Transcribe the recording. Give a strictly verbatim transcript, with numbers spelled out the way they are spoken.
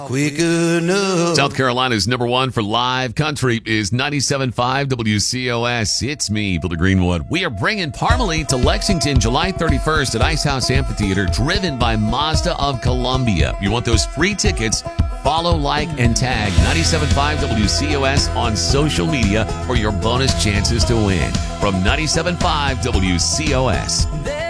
quick enough. South Carolina's number one for live country is ninety-seven point five W C O S. It's me, Billy Greenwood. We are bringing Parmalee to Lexington July thirty-first at Ice House Amphitheater, driven by Mazda of Columbia. If you want those free tickets, follow, like, and tag ninety-seven point five W C O S on social media for your bonus chances to win. From ninety-seven point five W C O S.